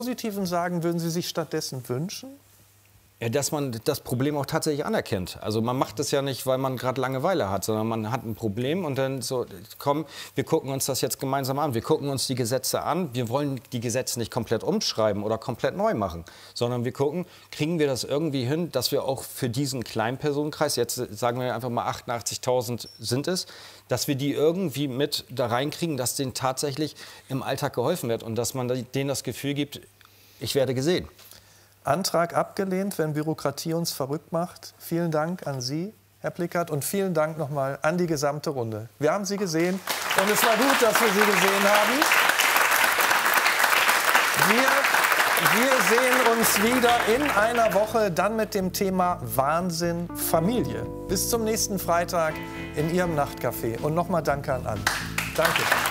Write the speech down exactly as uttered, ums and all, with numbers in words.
Positiven sagen, würden Sie sich stattdessen wünschen? Ja, dass man das Problem auch tatsächlich anerkennt. Also man macht das ja nicht, weil man gerade Langeweile hat, sondern man hat ein Problem und dann so, komm, wir gucken uns das jetzt gemeinsam an. Wir gucken uns die Gesetze an. Wir wollen die Gesetze nicht komplett umschreiben oder komplett neu machen, sondern wir gucken, kriegen wir das irgendwie hin, dass wir auch für diesen kleinen Personenkreis, jetzt sagen wir einfach mal achtundachtzigtausend sind es, dass wir die irgendwie mit da reinkriegen, dass denen tatsächlich im Alltag geholfen wird und dass man denen das Gefühl gibt, ich werde gesehen. Antrag abgelehnt, wenn Bürokratie uns verrückt macht. Vielen Dank an Sie, Herr Plickert, und vielen Dank nochmal an die gesamte Runde. Wir haben Sie gesehen und es war gut, dass wir Sie gesehen haben. Wir, wir sehen uns wieder in einer Woche, dann mit dem Thema Wahnsinn Familie. Bis zum nächsten Freitag in Ihrem Nachtcafé. Und nochmal Danke an alle. Danke.